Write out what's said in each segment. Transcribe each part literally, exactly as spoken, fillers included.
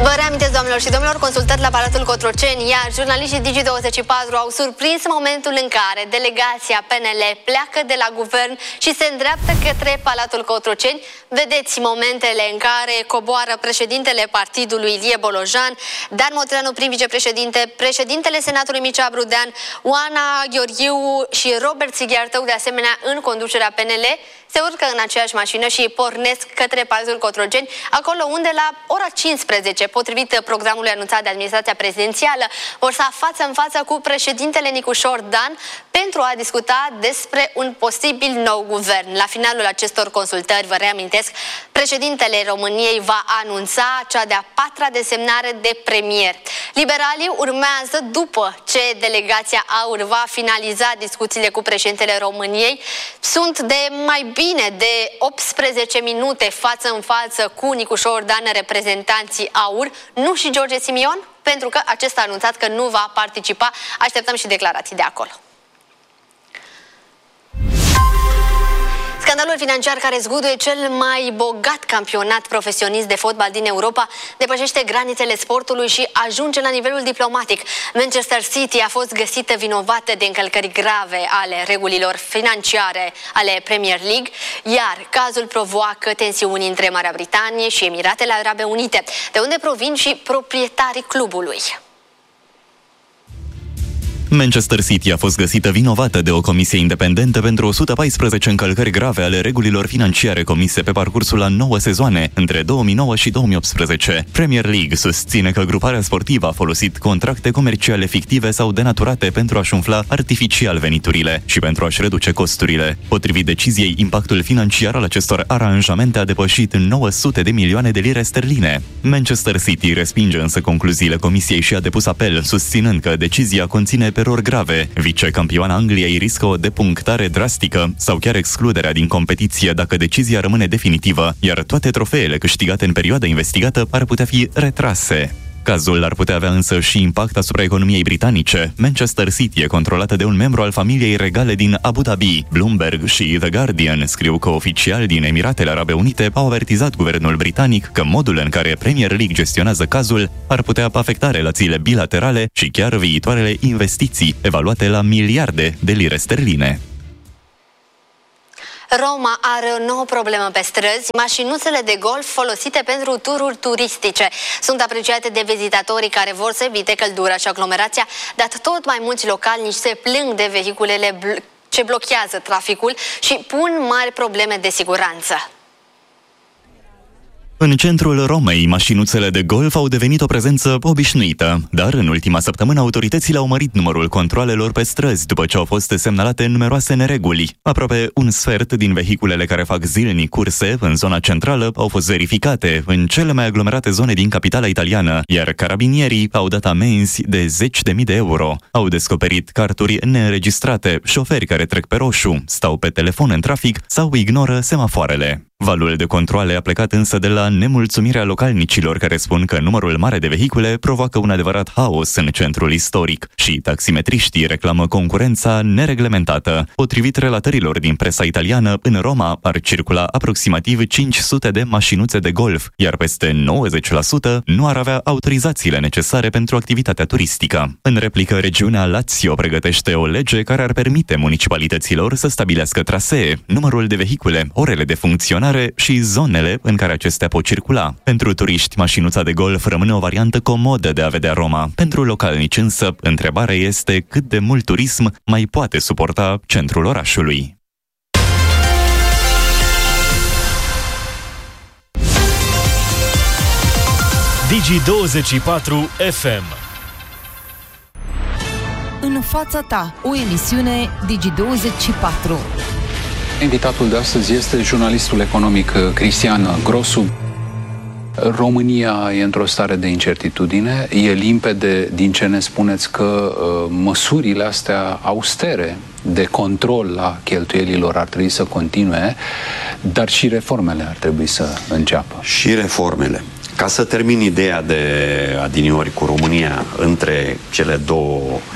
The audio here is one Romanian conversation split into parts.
Vă reamintesc, doamnelor și domnilor, consultări la Palatul Cotroceni, iar jurnaliștii Digi douăzeci și patru au surprins momentul în care delegația P N L pleacă de la guvern și se îndreaptă către Palatul Cotroceni. Vedeți momentele în care coboară președintele partidului Ilie Bolojan, Dan Motranu, prim vicepreședinte, președintele Senatului Mircea Brudean, Oana Gheorghiu și Robert Sighiartău, de asemenea, în conducerea P N L, se urcă în aceeași mașină și pornesc către Palatul Cotroceni, acolo unde la ora cincisprezece, potrivit programului anunțat de administrația prezidențială, vor sta față în față cu președintele Nicușor Dan pentru a discuta despre un posibil nou guvern. La finalul acestor consultări, vă reamintesc, președintele României va anunța cea de-a patra desemnare de premier. Liberalii urmează după ce delegația AUR va finaliza discuțiile cu președintele României. Sunt de mai bine de optsprezece minute față în față cu Nicușor Dan, reprezentanții AUR, nu și George Simion, pentru că acesta a anunțat că nu va participa. Așteptăm și declarații de acolo. Scandalul financiar care zguduie cel mai bogat campionat profesionist de fotbal din Europa depășește granițele sportului și ajunge la nivelul diplomatic. Manchester City a fost găsită vinovată de încălcări grave ale regulilor financiare ale Premier League, iar cazul provoacă tensiuni între Marea Britanie și Emiratele Arabe Unite, de unde provin și proprietarii clubului. Manchester City a fost găsită vinovată de o comisie independentă pentru o sută paisprezece încălcări grave ale regulilor financiare comise pe parcursul a nouă sezoane, între două mii nouă și două mii optsprezece. Premier League susține că gruparea sportivă a folosit contracte comerciale fictive sau denaturate pentru a-și umfla artificial veniturile și pentru a-și reduce costurile. Potrivit deciziei, impactul financiar al acestor aranjamente a depășit nouă sute de milioane de lire sterline. Manchester City respinge însă concluziile comisiei și a depus apel, susținând că decizia conține erori grave. Vicecampioana Angliei riscă o depunctare drastică sau chiar excluderea din competiție dacă decizia rămâne definitivă, iar toate trofeele câștigate în perioada investigată ar putea fi retrase. Cazul ar putea avea însă și impact asupra economiei britanice. Manchester City e controlată de un membru al familiei regale din Abu Dhabi. Bloomberg și The Guardian scriu că oficiali din Emiratele Arabe Unite au avertizat guvernul britanic că modul în care Premier League gestionează cazul ar putea afecta relațiile bilaterale și chiar viitoarele investiții, evaluate la miliarde de lire sterline. Roma are o nouă problemă pe străzi. Mașinuțele de golf folosite pentru tururi turistice sunt apreciate de vizitatorii care vor să evite căldura și aglomerația, dar tot mai mulți localnici se plâng de vehiculele bl- ce blochează traficul și pun mari probleme de siguranță. În centrul Romei, mașinuțele de golf au devenit o prezență obișnuită, dar în ultima săptămână autoritățile au mărit numărul controalelor pe străzi după ce au fost semnalate numeroase nereguli. Aproape un sfert din vehiculele care fac zilnic curse în zona centrală au fost verificate în cele mai aglomerate zone din capitala italiană, iar carabinierii au dat amenzi de zeci de mii de euro. Au descoperit carturi neînregistrate, șoferi care trec pe roșu, stau pe telefon în trafic sau ignoră semafoarele. Valul de controale a plecat însă de la nemulțumirea localnicilor care spun că numărul mare de vehicule provoacă un adevărat haos în centrul istoric și taximetriștii reclamă concurența nereglementată. Potrivit relatărilor din presa italiană, în Roma ar circula aproximativ cinci sute de mașinuțe de golf, iar peste nouăzeci la sută nu ar avea autorizațiile necesare pentru activitatea turistică. În replică, regiunea Lazio pregătește o lege care ar permite municipalităților să stabilească trasee, numărul de vehicule, orele de funcționare și zonele în care acestea pot circula. Pentru turiști, mașinuța de golf rămâne o variantă comodă de a vedea Roma. Pentru localnici însă, întrebarea este cât de mult turism mai poate suporta centrul orașului. Digi douăzeci și patru F M. În fața ta, o emisiune Digi douăzeci și patru. Invitatul de astăzi este jurnalistul economic Cristian Grosu. România e într-o stare de incertitudine. E limpede din ce ne spuneți că uh, măsurile astea austere de control la cheltuielilor ar trebui să continue, dar și reformele ar trebui să înceapă. Și reformele. Ca să termin ideea de adiniori cu România între cele două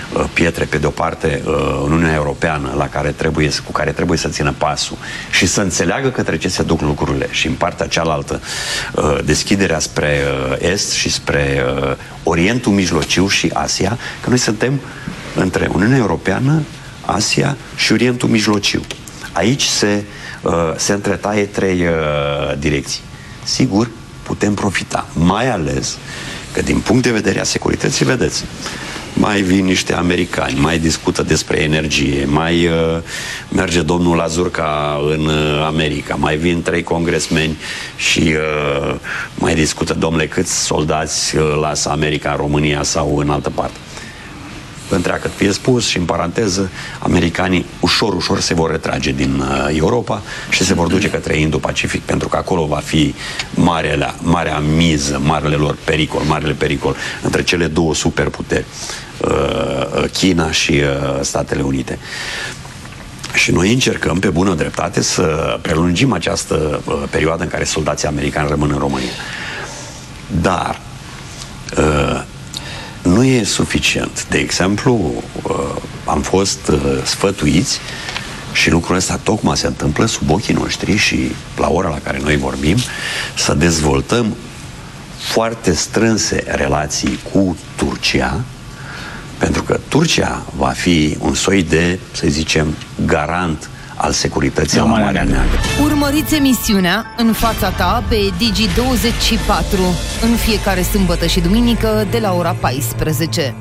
pietre, pe de o parte Uniunea Europeană la care trebuie, cu care trebuie să țină pasul și să înțeleagă către ce se duc lucrurile, și în partea cealaltă deschiderea spre Est și spre Orientul Mijlociu și Asia, că noi suntem între Uniunea Europeană, Asia și Orientul Mijlociu. Aici se, se întretaie trei direcții. Sigur, putem profita, mai ales că din punct de vedere a securității, vedeți, mai vin niște americani, mai discută despre energie, mai uh, merge domnul Lazurca în uh, America, mai vin trei congresmeni și uh, mai discută, domnule, câți soldați uh, lasă America în România sau în altă parte. Întreagăt fie spus și în paranteză, americanii ușor, ușor se vor retrage din uh, Europa și se vor duce către Indo-Pacific, pentru că acolo va fi marele, marea miză, marele lor pericol, marele pericol între cele două superputeri, uh, China și uh, Statele Unite. Și noi încercăm pe bună dreptate să prelungim această uh, perioadă în care soldații americani rămân în România. Dar uh, nu e suficient. De exemplu, am fost sfătuiți și lucrul ăsta tocmai se întâmplă sub ochii noștri și la ora la care noi vorbim, să dezvoltăm foarte strânse relații cu Turcia, pentru că Turcia va fi un soi de, să zicem, garant al securității la Marea Neagră. Urmăriți emisiunea În fața ta pe Digi douăzeci și patru în fiecare sâmbătă și duminică de la ora paisprezece.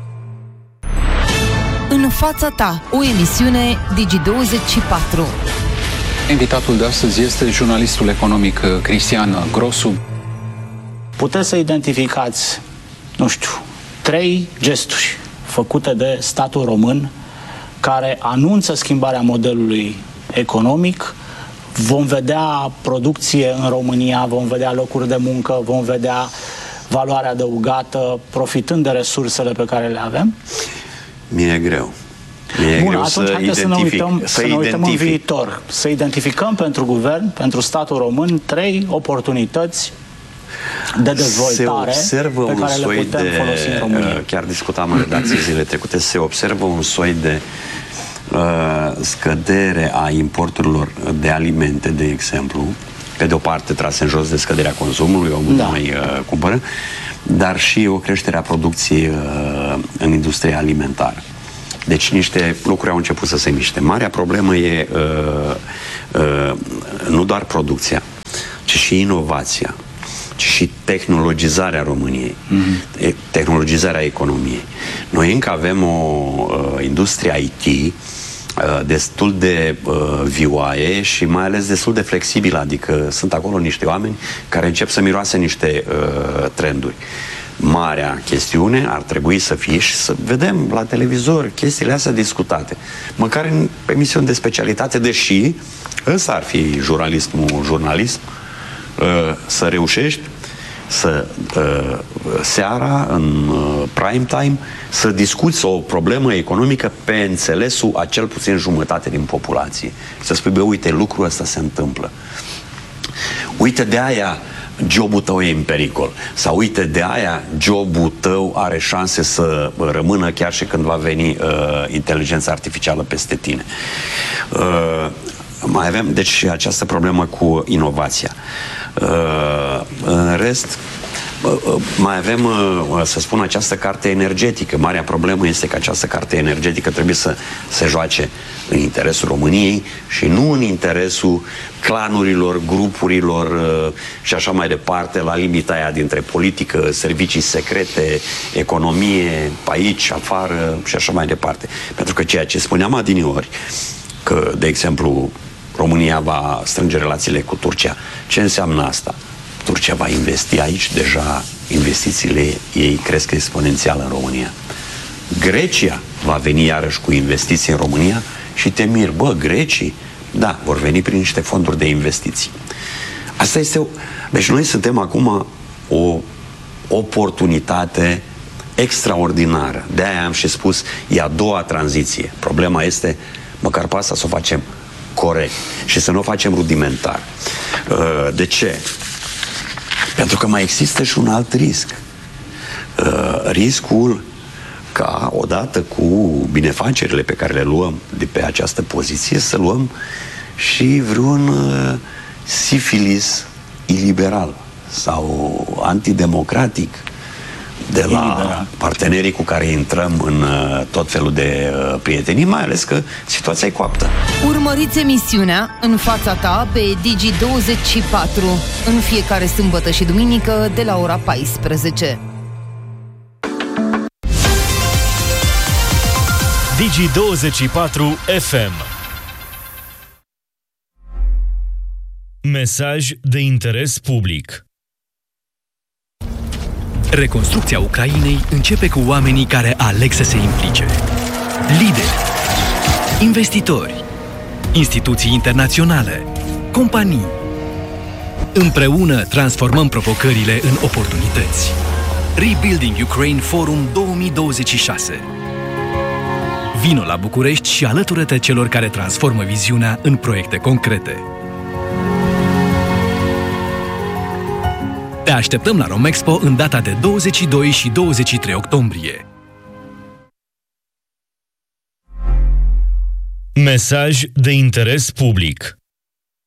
În fața ta, o emisiune Digi douăzeci și patru. Invitatul de astăzi este jurnalistul economic Cristian Grosu. Puteți să identificați, nu știu, trei gesturi făcute de statul român care anunță schimbarea modelului economic. Vom vedea producție în România, vom vedea locuri de muncă, vom vedea valoare adăugată, profitând de resursele pe care le avem? Mi-e greu. Mi-e Bun, greu atunci să haideți să ne uităm, să să ne uităm în viitor. Să identificăm pentru guvern, pentru statul român, trei oportunități de dezvoltare pe care le putem de, folosi în România. Chiar discutam în redacție zile trecute, se observă un soi de uh, scădere a importurilor de alimente, de exemplu, pe de o parte trase în jos de scăderea consumului, omul da. mai uh, cumpără, dar și o creștere a producției uh, în industria alimentară. Deci niște lucruri au început să se miște. Marea problemă e uh, uh, nu doar producția, ci și inovația, ci și tehnologizarea României, mm-hmm. tehnologizarea economiei. Noi încă avem o uh, industrie I T uh, destul de uh, vioaie și mai ales destul de flexibilă, adică sunt acolo niște oameni care încep să miroase niște uh, trenduri. Marea chestiune ar trebui să fie și să vedem la televizor chestiile astea discutate, măcar în emisiuni de specialitate, deși ăsta ar fi jurnalismul, jurnalism, să reușești să seara, în prime time, să discuți o problemă economică pe înțelesul a cel puțin jumătate din populație. Să spui, bă, uite, lucrul ăsta se întâmplă. Uite, de aia jobul tău e în pericol. Sau uite, de aia jobul tău are șanse să rămână chiar și când va veni uh, inteligența artificială peste tine. Uh, mai avem, deci, această problemă cu inovația. Uh, în rest, uh, uh, mai avem, uh, să spun, această carte energetică. Marea problemă este că această carte energetică trebuie să se joace în interesul României și nu în interesul clanurilor, grupurilor uh, și așa mai departe, la limita aia dintre politică, servicii secrete, economie, pe aici, afară și așa mai departe. Pentru că ceea ce spuneam adineori, că, de exemplu, România va strânge relațiile cu Turcia. Ce înseamnă asta? Turcia va investi aici, deja investițiile ei cresc exponențial în România. Grecia va veni iarăși cu investiții în România și te miri, bă, grecii, da, vor veni prin niște fonduri de investiții. Asta este o... Deci noi suntem acum o oportunitate extraordinară. De-aia am și spus, e a doua tranziție. Problema este, măcar pe asta să o facem corect și să nu o facem rudimentar. De ce? Pentru că mai există și un alt risc. Riscul ca, odată cu binefacerile pe care le luăm de pe această poziție, să luăm și vreun uh, sifilis iliberal sau antidemocratic de la iliberal. Partenerii cu care intrăm în uh, tot felul de uh, prietenii, mai ales că situația e coaptă. Urmăriți emisiunea În fața ta pe Digi douăzeci și patru în fiecare sâmbătă și duminică de la ora paisprezece. Digi douăzeci și patru F M. Mesaj de interes public. Reconstrucția Ucrainei începe cu oamenii care aleg să se implice. Lideri, investitori, instituții internaționale, companii. Împreună transformăm provocările în oportunități. Rebuilding Ukraine Forum două mii douăzeci și șase. Vino la București și alătură-te celor care transformă viziunea în proiecte concrete. Te așteptăm la Romexpo în data de douăzeci și doi și douăzeci și trei octombrie. Mesaj de interes public.